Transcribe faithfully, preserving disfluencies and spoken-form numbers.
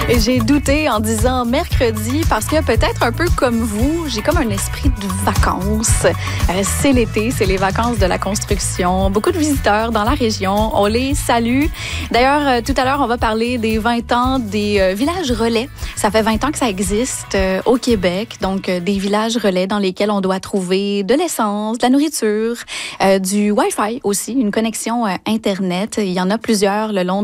J'ai douté en disant mercredi parce que peut-être un peu comme vous, j'ai comme un esprit de vacances. Euh, c'est l'été, c'est les vacances de la construction. Beaucoup de visiteurs dans la région. On les salue. D'ailleurs, euh, tout à l'heure, on va parler des vingt ans des euh, villages relais. Ça fait vingt ans que ça existe euh, au Québec. Donc, euh, des villages relais dans lesquels on doit trouver de l'essence, de la nourriture, euh, du Wi-Fi aussi, une connexion euh, Internet. Il y en a plusieurs le long